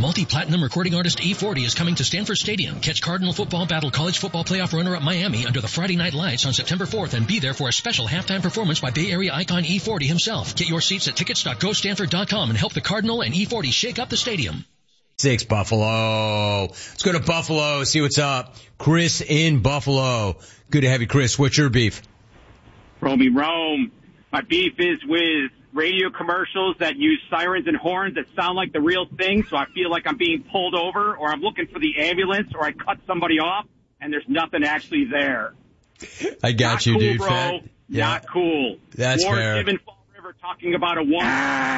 Multi-platinum recording artist E40 is coming to Stanford Stadium. Catch Cardinal football battle college football playoff runner-up Miami under the Friday Night Lights on September 4th and be there for a special halftime performance by Bay Area icon E40 himself. Get your seats at tickets.gostanford.com and help the Cardinal and E40 shake up the stadium. 6 Buffalo. Let's go to Buffalo, see what's up. Chris in Buffalo. Good to have you, Chris. What's your beef? Romy Rome. My beef is with radio commercials that use sirens and horns that sound like the real thing, so I feel like I'm being pulled over, or I'm looking for the ambulance, or I cut somebody off, and there's nothing actually there. I got Not you, cool, dude. bro. Yeah. Not cool. That's Ward fair. Given Fall River talking about a woman.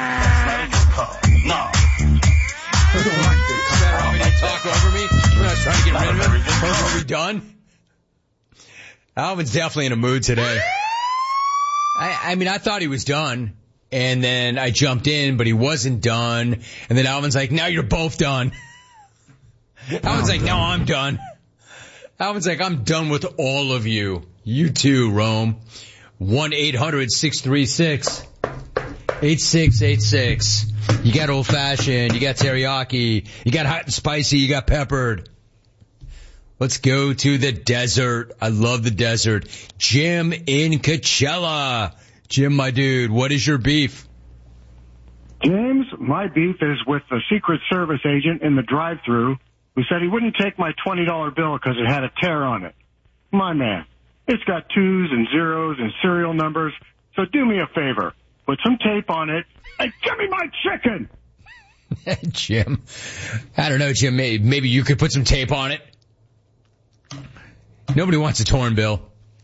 No. Talk over me? I was trying to get rid of him. Are we done? Alvin's definitely in a mood today. I mean, I thought he was done, and then I jumped in, but he wasn't done. And then Alvin's like, now you're both done. Alvin's like, now I'm done. Alvin's like, I'm done with all of you. You too, Rome. 1-800-636-8686. You got old-fashioned, you got teriyaki, you got hot and spicy, you got peppered. Let's go to the desert. I love the desert. Jim in Coachella. Jim, my dude, what is your beef? James, my beef is with the Secret Service agent in the drive-thru who said he wouldn't take my $20 bill because it had a tear on it. My man, it's got 2s and 0s and serial numbers, so do me a favor. Put some tape on it and give me my chicken! Jim, I don't know, Jim, maybe you could put some tape on it. Nobody wants a torn bill.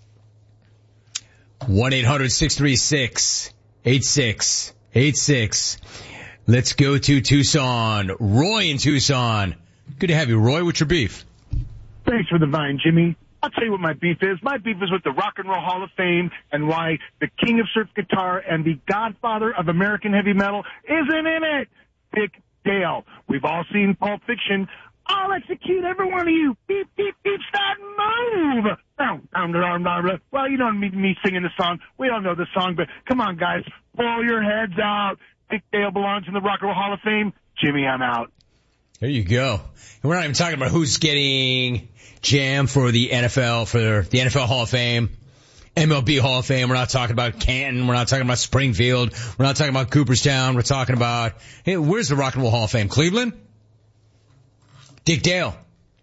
1-800-636-8686. Let's go to Tucson. Roy in Tucson. Good to have you, Roy. What's your beef? Thanks for the vine, Jimmy. I'll tell you what my beef is. My beef is with the Rock and Roll Hall of Fame and why the king of surf guitar and the godfather of American heavy metal isn't in it. Dick Dale. We've all seen Pulp Fiction. I'll execute every one of you. Beep, beep, beep, start move. Well, you don't need me singing the song. We all know the song, but come on, guys. Pull your heads out. Dick Dale belongs in the Rock and Roll Hall of Fame. Jimmy, I'm out. There you go. And we're not even talking about who's getting jammed for the NFL, for the NFL Hall of Fame, MLB Hall of Fame. We're not talking about Canton. We're not talking about Springfield. We're not talking about Cooperstown. We're talking about, hey, where's the Rock and Roll Hall of Fame? Cleveland? Dick Dale.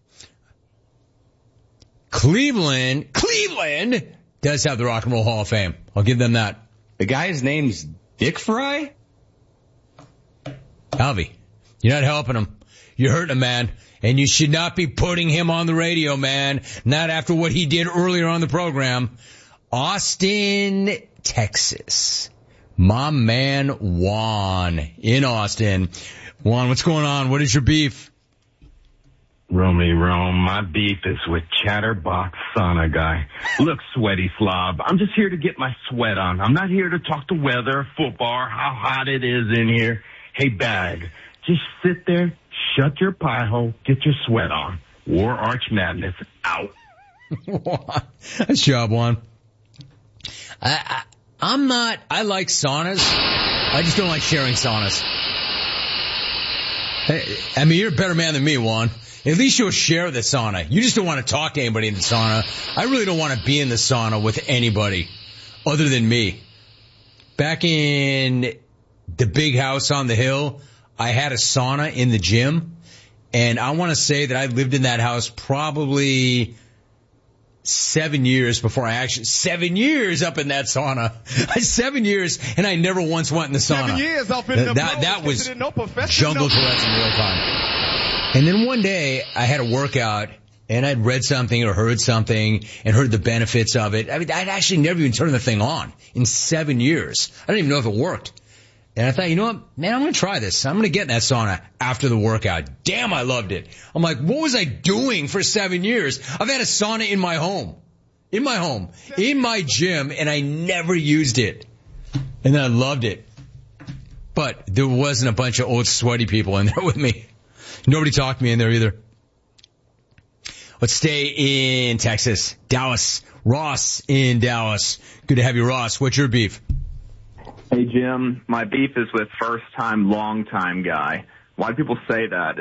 Cleveland does have the Rock and Roll Hall of Fame. I'll give them that. The guy's name's Dick Fry? Alvy, you're not helping him. You're hurting him, man. And you should not be putting him on the radio, man. Not after what he did earlier on the program. Austin, Texas. My man, Juan in Austin. Juan, what's going on? What is your beef? Romy Rome, my beef is with Chatterbox Sauna guy. Look, sweaty slob, I'm just here to get my sweat on. I'm not here to talk the weather, football, how hot it is in here. Hey, bag, just sit there, shut your pie hole, get your sweat on. War Arch Madness out. Nice job, Juan. I like saunas. I just don't like sharing saunas. I mean, you're a better man than me, Juan. At least you'll share the sauna. You just don't want to talk to anybody in the sauna. I really don't want to be in the sauna with anybody other than me. Back in the big house on the hill, I had a sauna in the gym, and I want to say that I lived in that house probably 7 years before 7 years up in that sauna. 7 years, and I never once went in the sauna. 7 years up in the that was jungle Tourette's in real time. And then one day I had a workout, and I'd read something or heard something and heard the benefits of it. I mean, I'd actually never even turned the thing on in 7 years. I don't even know if it worked. And I thought, you know what, man, I'm going to try this. I'm going to get in that sauna after the workout. Damn, I loved it. I'm like, what was I doing for 7 years? I've had a sauna in my home, in my gym, and I never used it. And then I loved it. But there wasn't a bunch of old sweaty people in there with me. Nobody talked to me in there either. Let's stay in Texas. Dallas. Ross in Dallas. Good to have you, Ross. What's your beef? Hey, Jim. My beef is with first-time, long-time guy. Why do people say that?